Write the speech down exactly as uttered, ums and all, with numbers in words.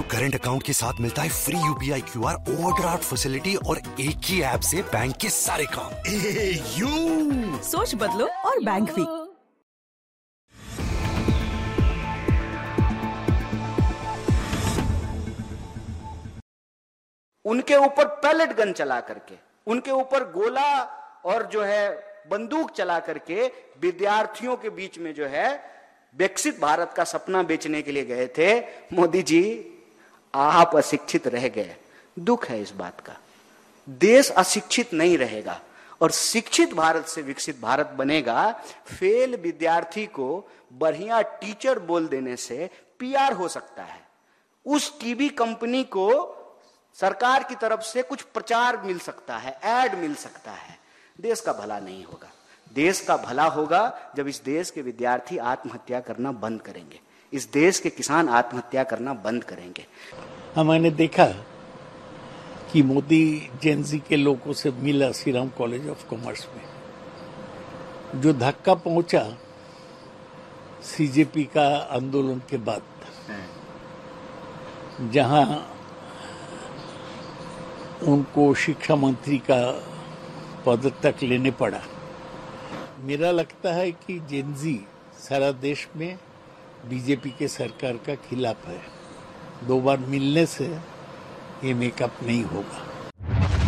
Current account के साथ मिलता है free UPI QR, overdraft facility और एक ही ऐप से बैंक के सारे काम। ए, यू सोच बदलो और बैंक भी। उनके ऊपर पैलेट गन चला करके, उनके ऊपर गोला और जो है बंदूक चला करके विद्यार्थियों के बीच में जो है विकसित भारत का सपना बेचने के लिए गए थे। मोदी जी, आप अशिक्षित रह गए। दुख है इस बात का। देश अशिक्षित नहीं रहेगा और शिक्षित भारत से विकसित भारत बनेगा। फेल विद्यार्थी को बढ़िया टीचर बोल देने से पीआर हो सकता है, उस टीवी कंपनी को सरकार की तरफ से कुछ प्रचार मिल सकता है, एड मिल सकता है। देश का भला नहीं होगा। देश का भला होगा जब इस देश के विद्यार्थी आत्महत्या करना बंद करेंगे, इस देश के किसान आत्महत्या करना बंद करेंगे। हमने देखा कि मोदी जेनजी के लोगों से मिला श्रीराम कॉलेज ऑफ कॉमर्स में, जो धक्का पहुंचा सीजेपी का आंदोलन के बाद, जहां उनको शिक्षा मंत्री का पद तक लेने पड़ा। मेरा लगता है कि जेनजी सारा देश में बीजेपी के सरकार का खिलाफ है। दो बार मिलने से ये मेकअप नहीं होगा।